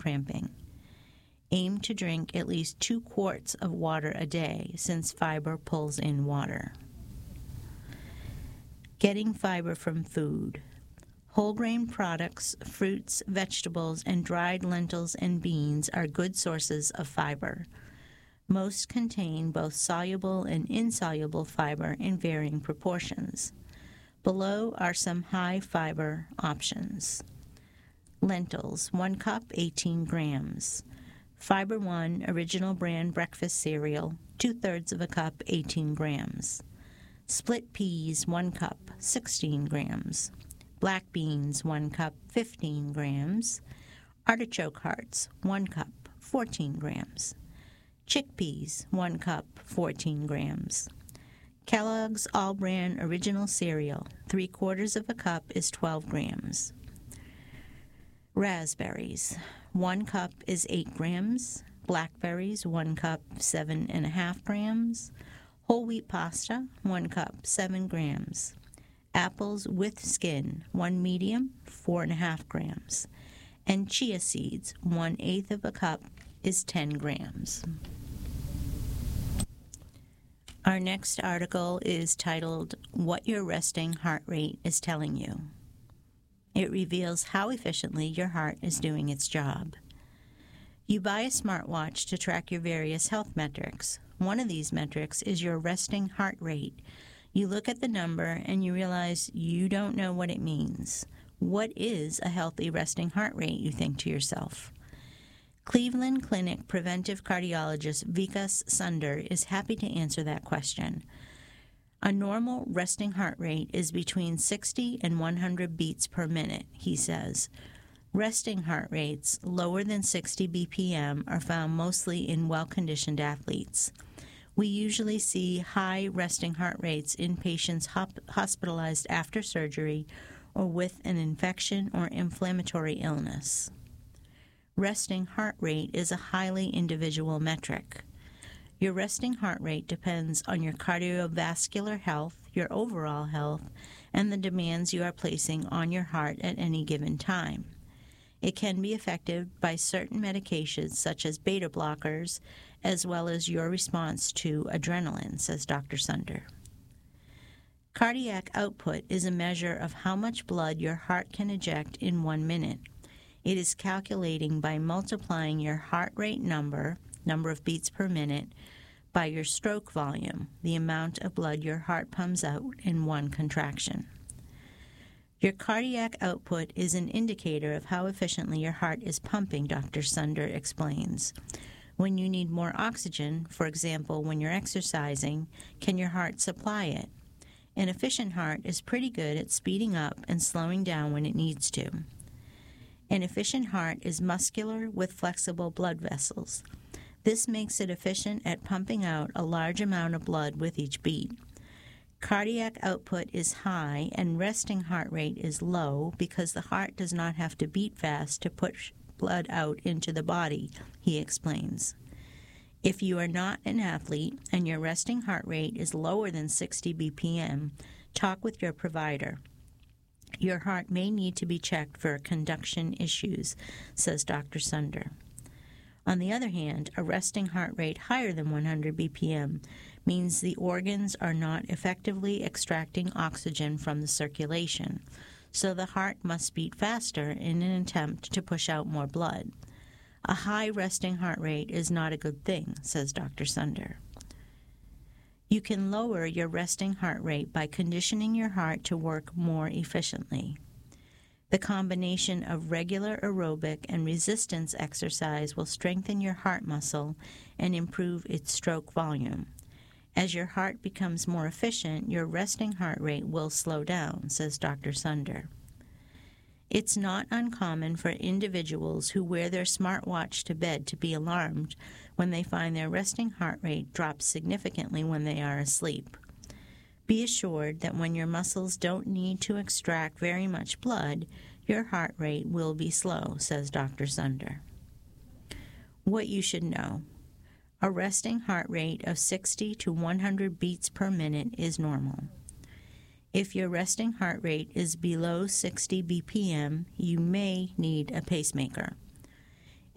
cramping. Aim to drink at least 2 quarts of water a day, since fiber pulls in water. Getting fiber from food. Whole grain products, fruits, vegetables, and dried lentils and beans are good sources of fiber. Most contain both soluble and insoluble fiber in varying proportions. Below are some high fiber options. Lentils, 1 cup, 18 grams. Fiber One Original Brand Breakfast Cereal, 2/3 of a cup, 18 grams. Split peas, 1 cup, 16 grams. Black beans, 1 cup, 15 grams. Artichoke hearts, 1 cup, 14 grams. Chickpeas, 1 cup, 14 grams. Kellogg's All-Bran Original Cereal, 3/4 of a cup is 12 grams. Raspberries, 1 cup is 8 grams. Blackberries, 1 cup, 7.5 grams. Whole wheat pasta, 1 cup, 7 grams. Apples with skin, 1 medium, 4.5 grams. And chia seeds, 1/8 of a cup is 10 grams. Our next article is titled, What Your Resting Heart Rate is Telling You. It reveals how efficiently your heart is doing its job. You buy a smartwatch to track your various health metrics. One of these metrics is your resting heart rate. You look at the number and you realize you don't know what it means. What is a healthy resting heart rate, you think to yourself? Cleveland Clinic preventive cardiologist Vikas Sunder is happy to answer that question. A normal resting heart rate is between 60 and 100 beats per minute, he says. Resting heart rates lower than 60 BPM are found mostly in well-conditioned athletes. We usually see high resting heart rates in patients hospitalized after surgery or with an infection or inflammatory illness. Resting heart rate is a highly individual metric. Your resting heart rate depends on your cardiovascular health, your overall health, and the demands you are placing on your heart at any given time. It can be affected by certain medications such as beta blockers, as well as your response to adrenaline, says Dr. Sunder. Cardiac output is a measure of how much blood your heart can eject in 1 minute. It is calculating by multiplying your heart rate number of beats per minute, by your stroke volume, the amount of blood your heart pumps out in one contraction. Your cardiac output is an indicator of how efficiently your heart is pumping, Dr. Sunder explains. When you need more oxygen, for example, when you're exercising, can your heart supply it? An efficient heart is pretty good at speeding up and slowing down when it needs to. An efficient heart is muscular with flexible blood vessels. This makes it efficient at pumping out a large amount of blood with each beat. Cardiac output is high and resting heart rate is low because the heart does not have to beat fast to push blood out into the body, he explains. If you are not an athlete and your resting heart rate is lower than 60 BPM, talk with your provider. Your heart may need to be checked for conduction issues, says Dr. Sunder. On the other hand, a resting heart rate higher than 100 BPM means the organs are not effectively extracting oxygen from the circulation, so the heart must beat faster in an attempt to push out more blood. A high resting heart rate is not a good thing, says Dr. Sunder. You can lower your resting heart rate by conditioning your heart to work more efficiently. The combination of regular aerobic and resistance exercise will strengthen your heart muscle and improve its stroke volume. As your heart becomes more efficient, your resting heart rate will slow down, says Dr. Sunder. It's not uncommon for individuals who wear their smartwatch to bed to be alarmed when they find their resting heart rate drops significantly when they are asleep. Be assured that when your muscles don't need to extract very much blood, your heart rate will be slow, says Dr. Sunder. What you should know. A resting heart rate of 60 to 100 beats per minute is normal. If your resting heart rate is below 60 BPM, you may need a pacemaker.